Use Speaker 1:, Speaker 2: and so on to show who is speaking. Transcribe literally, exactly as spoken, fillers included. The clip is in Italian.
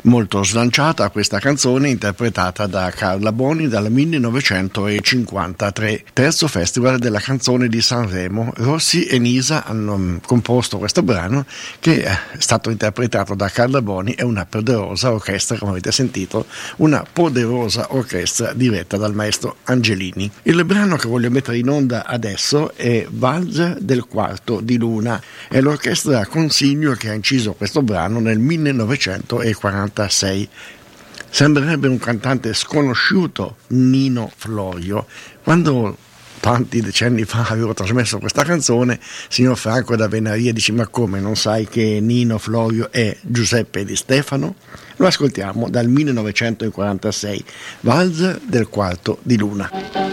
Speaker 1: Molto slanciata questa canzone, interpretata da Carla Boni dal millenovecentocinquantatré, terzo festival della canzone di Sanremo. Rossi e Nisa hanno composto questo brano che è stato interpretato da Carla Boni e una poderosa orchestra, come avete sentito, una poderosa orchestra diretta dal maestro Angelini. Il brano che voglio mettere in onda adesso è Valzer del quarto di luna, è l'orchestra Consiglio che ha inciso questo brano nel millenovecentoquarantasei. Sembrerebbe un cantante sconosciuto, Nino Florio. Quando tanti decenni fa avevo trasmesso questa canzone, signor Franco da Venaria dice: ma come, non sai che Nino Florio è Giuseppe Di Stefano? Lo ascoltiamo dal millenovecentoquarantasei, Valzer del quarto di luna.